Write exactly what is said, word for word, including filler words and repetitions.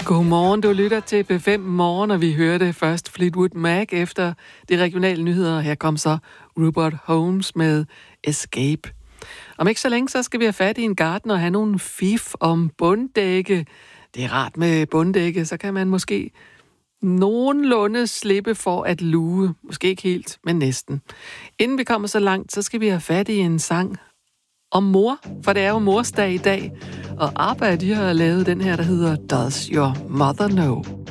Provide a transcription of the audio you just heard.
Godmorgen, du lytter til B fem Morgen, og vi hørte først Fleetwood Mac efter de regionale nyheder. Her kom så Rupert Holmes med Escape. Om ikke så længe, så skal vi have fat i en garden og have nogle fif om bunddække. Det er rart med bunddække, så kan man måske nogenlunde slippe for at luge. Måske ikke helt, men næsten. Inden vi kommer så langt, så skal vi have fat i en sang om mor, for det er jo morsdag i dag. Og ABBA, de har lavet den her, der hedder Does Your Mother Know?